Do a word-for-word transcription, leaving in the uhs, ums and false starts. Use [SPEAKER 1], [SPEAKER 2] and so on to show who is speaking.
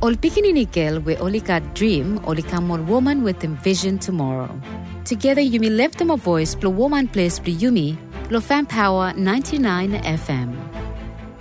[SPEAKER 1] Ol pikinini girl we only got dream, only come one woman with envision tomorrow. Together Yumi left them a voice, plus woman place plus Yumi, plus fan power ninety-nine F M.